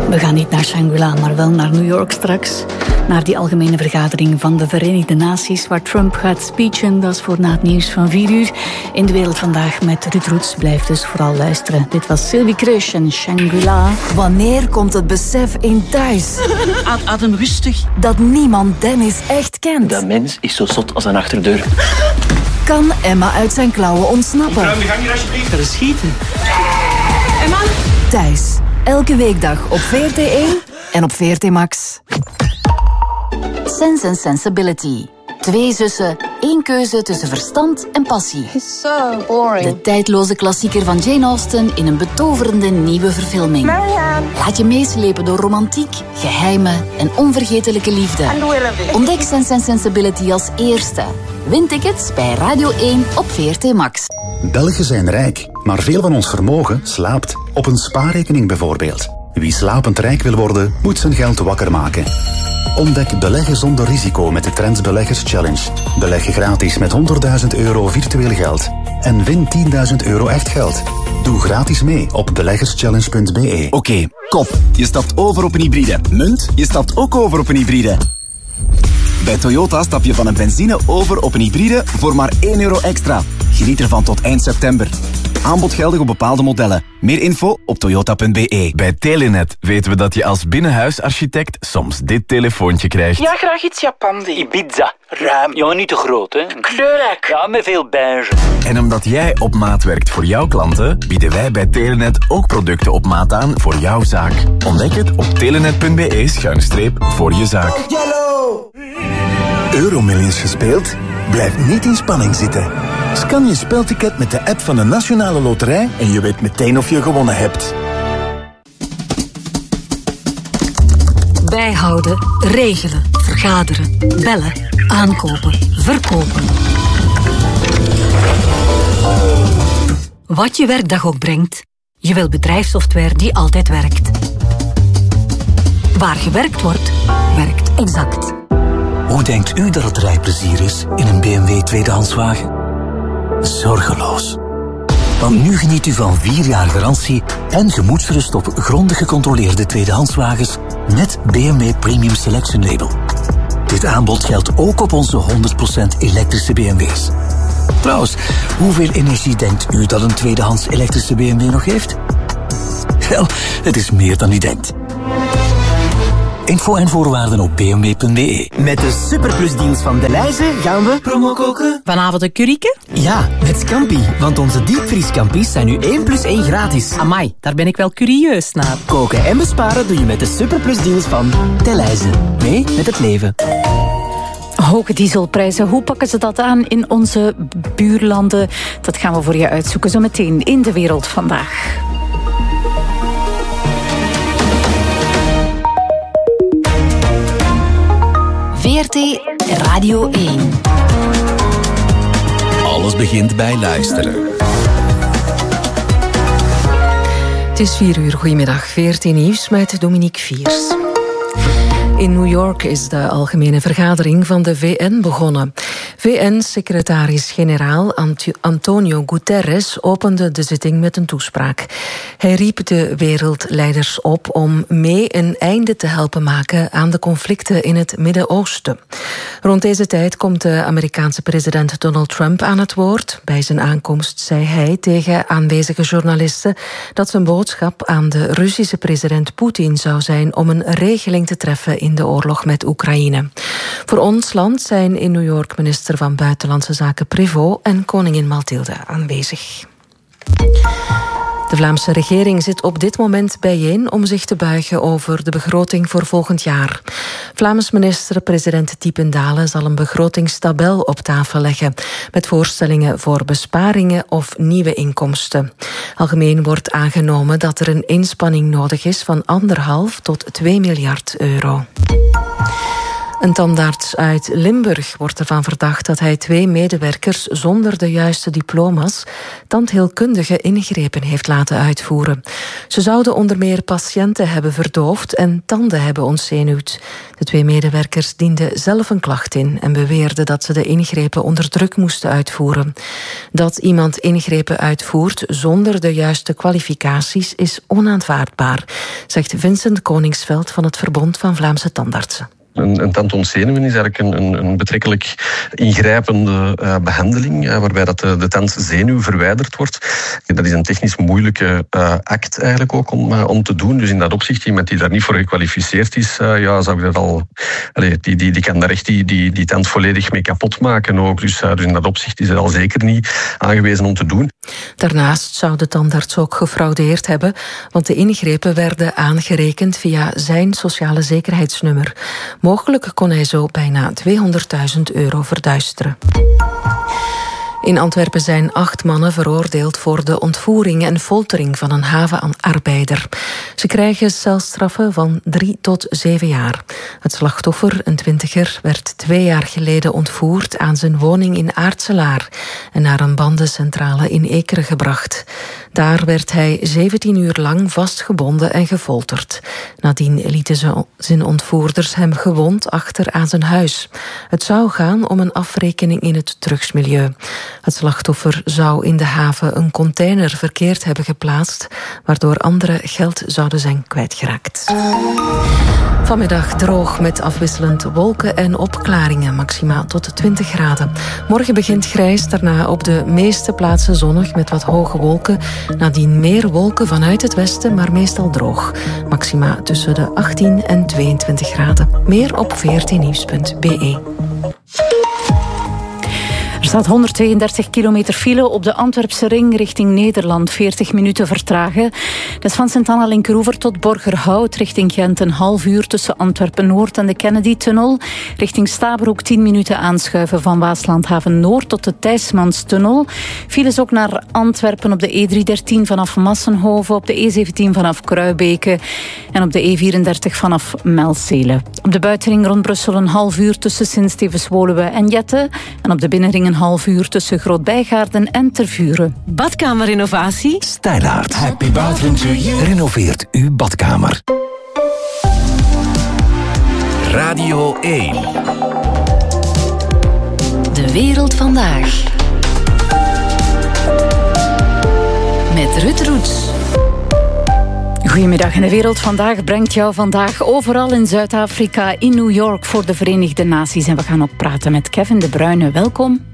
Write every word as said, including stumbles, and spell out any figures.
We gaan niet naar Shangri-La, maar wel naar New York straks. Naar die algemene vergadering van de Verenigde Naties, waar Trump gaat speechen. Dat is voor na het nieuws van vier uur. In de wereld vandaag met Ruud Roets. Blijf dus vooral luisteren. Dit was Sylvie Kruis en Shangri-La. Wanneer komt het besef in thuis? Ad, adem rustig. Dat niemand Dennis echt kent. Dat mens is zo zot als een achterdeur. Kan Emma uit zijn klauwen ontsnappen? Ruim, gang hier alsjeblieft. Verschieten. Emma? Thuis. Elke weekdag op V R T één en op V R T Max. Sense and Sensibility. Twee zussen, één keuze tussen verstand en passie. It's so boring. De tijdloze klassieker van Jane Austen in een betoverende nieuwe verfilming. Marianne. Laat je meeslepen door romantiek, geheimen en onvergetelijke liefde. And Willoughby. Ontdek Sense and Sensibility als eerste. Win tickets bij Radio één op V R T Max. Belgen zijn rijk, maar veel van ons vermogen slaapt. Op een spaarrekening bijvoorbeeld. Wie slapend rijk wil worden, moet zijn geld wakker maken. Ontdek beleggen zonder risico met de Trends Beleggers Challenge. Beleg je gratis met honderdduizend euro virtueel geld. En win tienduizend euro echt geld. Doe gratis mee op beleggerschallenge punt b e. Oké, okay, kop. Je stapt over op een hybride. Munt, je stapt ook over op een hybride. Bij Toyota stap je van een benzine over op een hybride voor maar één euro extra. Geniet ervan tot eind september. Aanbod geldig op bepaalde modellen. Meer info op toyota punt b e. Bij Telenet weten we dat je als binnenhuisarchitect soms dit telefoontje krijgt. Ja, graag iets Japandi. Ibiza. Ruim. Ja, niet te groot, hè. Kleurrijk. Ja, met veel beige. En omdat jij op maat werkt voor jouw klanten, bieden wij bij Telenet ook producten op maat aan voor jouw zaak. Ontdek het op telenet punt b e schuinstreep voor je zaak. Euromillions gespeeld? Blijf niet in spanning zitten. Scan je spelticket met de app van de Nationale Loterij en je weet meteen of je gewonnen hebt. Bijhouden, regelen, vergaderen, bellen, aankopen, verkopen. Wat je werkdag ook brengt, je wil bedrijfssoftware die altijd werkt. Waar gewerkt wordt, werkt Exact. Hoe denkt u dat het rijplezier is in een B M W tweedehandswagen? Zorgeloos. Want nu geniet u van vier jaar garantie en gemoedsrust op grondig gecontroleerde tweedehandswagens met B M W Premium Selection Label. Dit aanbod geldt ook op onze honderd procent elektrische B M W's. Trouwens, hoeveel energie denkt u dat een tweedehands elektrische B M W nog heeft? Wel, het is meer dan u denkt. Info en voorwaarden op b m w punt b e. Met de superplusdeals van Delhaize gaan we promo koken. Vanavond een curryke? Ja, met Scampi. Want onze diepvrieskampi's zijn nu één plus één gratis. Amai, daar ben ik wel curieus naar. Koken en besparen doe je met de superplusdeals van Delhaize. Mee met het leven. Hoge dieselprijzen, hoe pakken ze dat aan in onze buurlanden? Dat gaan we voor je uitzoeken zo meteen in de wereld vandaag. V R T Radio één. Alles begint bij luisteren. Het is vier uur, goedemiddag. V R T Nieuws met Dominique Viers. In New York is de algemene vergadering van de V N begonnen. V N-secretaris-generaal Antonio Guterres opende de zitting met een toespraak. Hij riep de wereldleiders op om mee een einde te helpen maken aan de conflicten in het Midden-Oosten. Rond deze tijd komt de Amerikaanse president Donald Trump aan het woord. Bij zijn aankomst zei hij tegen aanwezige journalisten dat zijn boodschap aan de Russische president Poetin zou zijn om een regeling te treffen in de oorlog met Oekraïne. Voor ons land zijn in New York minister van Buitenlandse Zaken Prévost en koningin Mathilde aanwezig. De Vlaamse regering zit op dit moment bijeen om zich te buigen over de begroting voor volgend jaar. Vlaams minister-president Diependalen zal een begrotingstabel op tafel leggen met voorstellingen voor besparingen of nieuwe inkomsten. Algemeen wordt aangenomen dat er een inspanning nodig is van anderhalf tot twee miljard euro. Een tandarts uit Limburg wordt ervan verdacht dat hij twee medewerkers zonder de juiste diploma's tandheelkundige ingrepen heeft laten uitvoeren. Ze zouden onder meer patiënten hebben verdoofd en tanden hebben ontzenuwd. De twee medewerkers dienden zelf een klacht in en beweerden dat ze de ingrepen onder druk moesten uitvoeren. Dat iemand ingrepen uitvoert zonder de juiste kwalificaties is onaanvaardbaar, zegt Vincent Koningsveld van het Verbond van Vlaamse Tandartsen. Een, een tandontzenuwen is eigenlijk een, een, een betrekkelijk ingrijpende uh, behandeling, uh, waarbij dat de, de tandzenuw verwijderd wordt. Dat is een technisch moeilijke uh, act eigenlijk ook om, uh, om te doen. Dus in dat opzicht, iemand die daar niet voor gekwalificeerd is, uh, ja, zou ik dat al, allee, die, die, die kan daar echt die, die, die tand volledig mee kapot maken ook. Dus, uh, dus in dat opzicht is het al zeker niet aangewezen om te doen. Daarnaast zou de tandarts ook gefraudeerd hebben, want de ingrepen werden aangerekend via zijn sociale zekerheidsnummer. Mogelijk kon hij zo bijna tweehonderdduizend euro verduisteren. In Antwerpen zijn acht mannen veroordeeld voor de ontvoering en foltering van een havenarbeider. Ze krijgen celstraffen van drie tot zeven jaar. Het slachtoffer, een twintiger, werd twee jaar geleden ontvoerd aan zijn woning in Aartselaar en naar een bandencentrale in Ekeren gebracht. Daar werd hij zeventien uur lang vastgebonden en gefolterd. Nadien lieten ze zijn ontvoerders hem gewond achter aan zijn huis. Het zou gaan om een afrekening in het drugsmilieu. Het slachtoffer zou in de haven een container verkeerd hebben geplaatst, waardoor anderen geld zouden zijn kwijtgeraakt. Vanmiddag droog met afwisselend wolken en opklaringen, maximaal tot twintig graden. Morgen begint grijs, daarna op de meeste plaatsen zonnig met wat hoge wolken. Nadien meer wolken vanuit het westen, maar meestal droog. Maxima tussen de achttien en tweeëntwintig graden. Meer op v r t nieuws punt b e. Er staat honderdtweeëndertig kilometer file op de Antwerpse ring richting Nederland. veertig minuten vertragen. Dat is van Sint-Anna-Linkeroever tot Borgerhout richting Gent. Een half uur tussen Antwerpen-Noord en de Kennedy-tunnel. Richting Stabroek tien minuten aanschuiven van Waaslandhaven-Noord tot de Thijsmanstunnel. Files ook naar Antwerpen op de E driehonderddertien vanaf Massenhoven, op de E zeventien vanaf Kruibeke en op de E vierendertig vanaf Melzele. Op de buitenring rond Brussel een half uur tussen Sint-Stevens-Woluwe en Jette. En op de binnenring een half uur tussen Groot-Bijgaarden en Tervuren. Badkamerinnovatie? Stijlaard. Happy bathroom to you. Renoveert uw badkamer. Radio één. De wereld vandaag. Met Ruud Roets. Goedemiddag. En de wereld vandaag brengt jou vandaag overal in Zuid-Afrika, in New York voor de Verenigde Naties. En we gaan ook praten met Kevin De Bruyne. Welkom.